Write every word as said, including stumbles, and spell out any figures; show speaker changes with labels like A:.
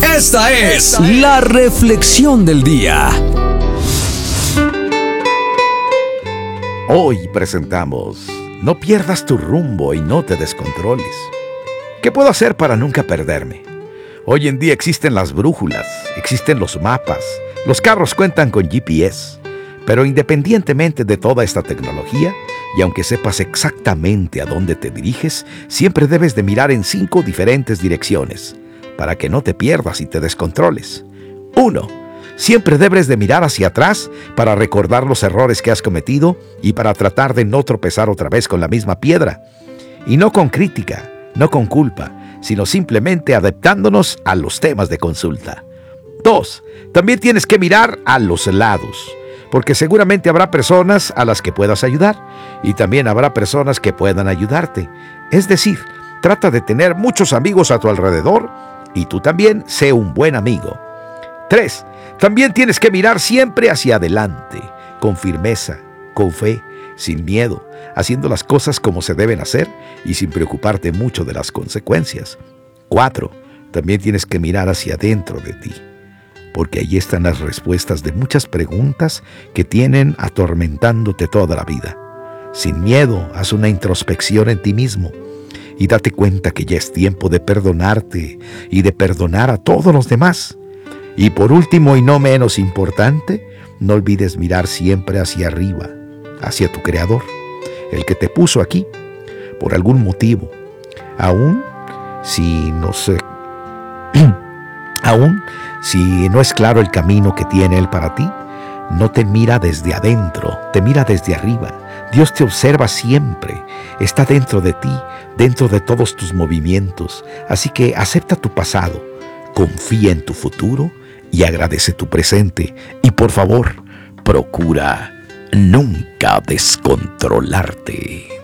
A: Esta es la reflexión del día.
B: Hoy presentamos No pierdas tu rumbo y no te descontroles. ¿Qué puedo hacer para nunca perderme? Hoy en día existen las brújulas, existen los mapas, los carros cuentan con G P S. Pero independientemente de toda esta tecnología, y aunque sepas exactamente a dónde te diriges, siempre debes de mirar en cinco diferentes direcciones, para que no te pierdas y te descontroles. uno. Siempre debes de mirar hacia atrás para recordar los errores que has cometido y para tratar de no tropezar otra vez con la misma piedra. Y no con crítica, no con culpa, sino simplemente adaptándonos a los temas de consulta. dos. También tienes que mirar a los lados, porque seguramente habrá personas a las que puedas ayudar y también habrá personas que puedan ayudarte. Es decir, trata de tener muchos amigos a tu alrededor y tú también sé un buen amigo. tres. También tienes que mirar siempre hacia adelante, con firmeza, con fe, sin miedo, haciendo las cosas como se deben hacer y sin preocuparte mucho de las consecuencias. cuatro. También tienes que mirar hacia adentro de ti, porque allí están las respuestas de muchas preguntas que tienen atormentándote toda la vida. Sin miedo, haz una introspección en ti mismo y date cuenta que ya es tiempo de perdonarte y de perdonar a todos los demás. Y por último y no menos importante, no olvides mirar siempre hacia arriba, hacia tu Creador, el que te puso aquí por algún motivo. Aún si no sé, aún si no es claro el camino que tiene Él para ti, no te mira desde adentro, te mira desde arriba. Dios te observa siempre, está dentro de ti, dentro de todos tus movimientos. Así que acepta tu pasado, confía en tu futuro y agradece tu presente. Y por favor, procura nunca descontrolarte.